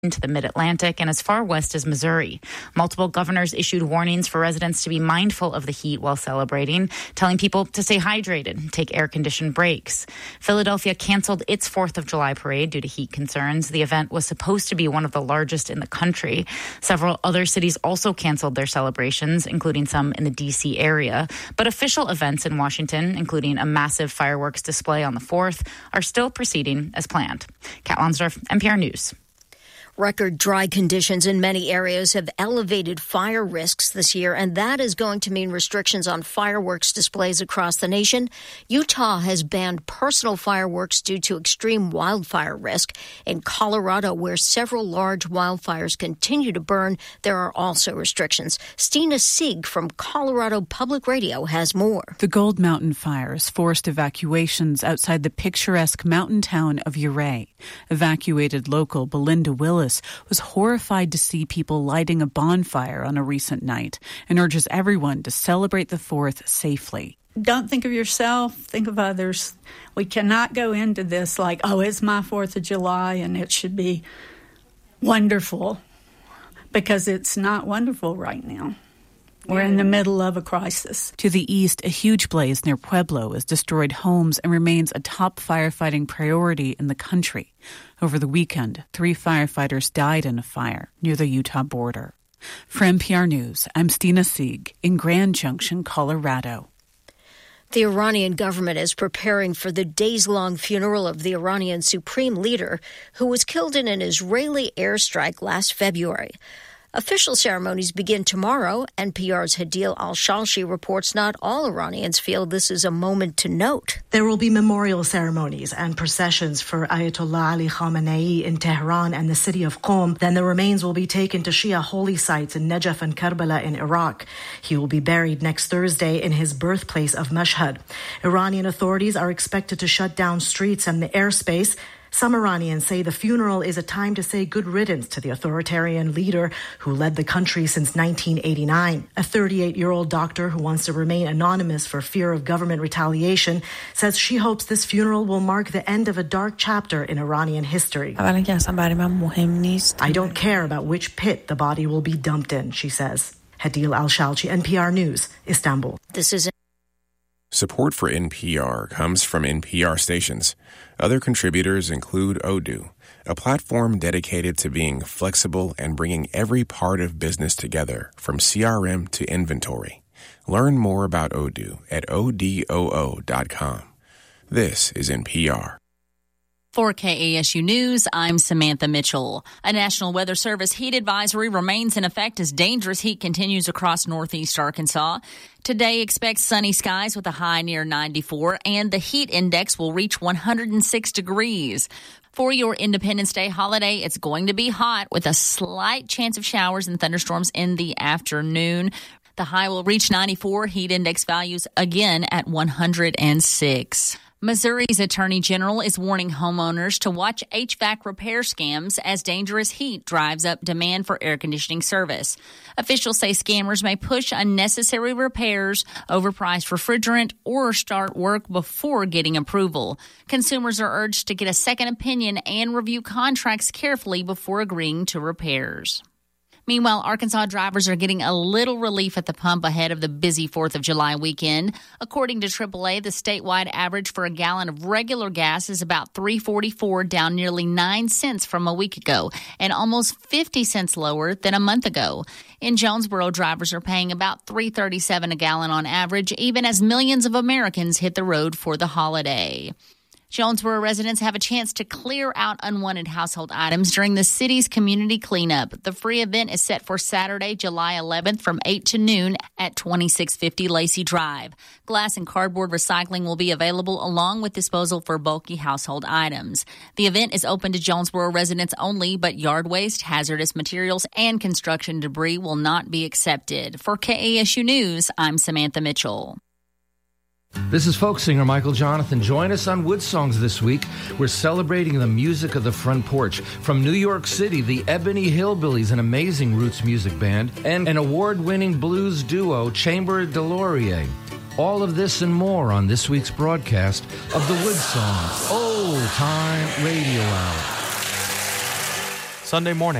into the mid-Atlantic and as far west as Missouri. Multiple governors issued warnings for residents to be mindful of the heat while celebrating, telling people to stay hydrated, take air-conditioned breaks. Philadelphia canceled its 4th of July parade due to heat concerns. The event was supposed to be one of the largest in the country. Several other cities also canceled their celebrations, including some in the D.C. area. But official events in Washington, including a massive fireworks display on the 4th, are still proceeding as planned. Kat Lonsdorf, NPR News. Record dry conditions in many areas have elevated fire risks this year, and that is going to mean restrictions on fireworks displays across the nation. Utah has banned personal fireworks due to extreme wildfire risk. In Colorado, where several large wildfires continue to burn, there are also restrictions. Stina Sieg from Colorado Public Radio has more. The Gold Mountain fires forced evacuations outside the picturesque mountain town of Ouray. Evacuated local Belinda Willis was horrified to see people lighting a bonfire on a recent night and urges everyone to celebrate the 4th safely. Don't think of yourself, think of others. We cannot go into this like, oh, it's my 4th of July and it should be wonderful, because it's not wonderful right now. We're in the middle of a crisis. To the east, a huge blaze near Pueblo has destroyed homes and remains a top firefighting priority in the country. Over the weekend, 3 firefighters died in a fire near the Utah border. For NPR News, I'm Stina Sieg in Grand Junction, Colorado. The Iranian government is preparing for the days-long funeral of the Iranian supreme leader who was killed in an Israeli airstrike last February. Official ceremonies begin tomorrow. NPR's Hadil Al-Shalshi reports not all Iranians feel this is a moment to note. There will be memorial ceremonies and processions for Ayatollah Ali Khamenei in Tehran and the city of Qom. Then the remains will be taken to Shia holy sites in Najaf and Karbala in Iraq. He will be buried next Thursday in his birthplace of Mashhad. Iranian authorities are expected to shut down streets and the airspace. Some Iranians say the funeral is a time to say good riddance to the authoritarian leader who led the country since 1989. A 38-year-old doctor who wants to remain anonymous for fear of government retaliation says she hopes this funeral will mark the end of a dark chapter in Iranian history. I don't care about which pit the body will be dumped in, she says. Hadil Al-Shalchi, NPR News, Istanbul. This is Support for NPR comes from NPR stations. Other contributors include Odoo, a platform dedicated to being flexible and bringing every part of business together, from CRM to inventory. Learn more about Odoo at odoo.com. This is NPR. For KASU News, I'm Samantha Mitchell. A National Weather Service heat advisory remains in effect as dangerous heat continues across northeast Arkansas. Today, expect sunny skies with a high near 94, and the heat index will reach 106 degrees. For your Independence Day holiday, it's going to be hot with a slight chance of showers and thunderstorms in the afternoon. The high will reach 94, heat index values again at 106. Missouri's Attorney General is warning homeowners to watch HVAC repair scams as dangerous heat drives up demand for air conditioning service. Officials say scammers may push unnecessary repairs, overpriced refrigerant, or start work before getting approval. Consumers are urged to get a second opinion and review contracts carefully before agreeing to repairs. Meanwhile, Arkansas drivers are getting a little relief at the pump ahead of the busy 4th of July weekend. According to AAA, the statewide average for a gallon of regular gas is about $3.44, down nearly 9 cents from a week ago, and almost 50 cents lower than a month ago. In Jonesboro, drivers are paying about $3.37 a gallon on average, even as millions of Americans hit the road for the holiday. Jonesboro residents have a chance to clear out unwanted household items during the city's community cleanup. The free event is set for Saturday, July 11th from 8 to noon at 2650 Lacey Drive. Glass and cardboard recycling will be available along with disposal for bulky household items. The event is open to Jonesboro residents only, but yard waste, hazardous materials, and construction debris will not be accepted. For KASU News, I'm Samantha Mitchell. This is folk singer Michael Jonathan. Join us on Wood Songs this week. We're celebrating the music of the front porch. From New York City, the Ebony Hillbillies, an amazing roots music band, and an award-winning blues duo, Chamber de Laurier. All of this and more on this week's broadcast of the Wood Songs Old Time Radio Hour. Sunday morning.